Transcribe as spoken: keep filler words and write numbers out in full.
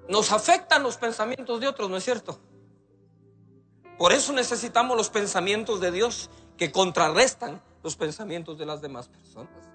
Nos afectan los pensamientos de otros, ¿no es cierto? Por eso necesitamos los pensamientos de Dios que contrarrestan los pensamientos de las demás personas.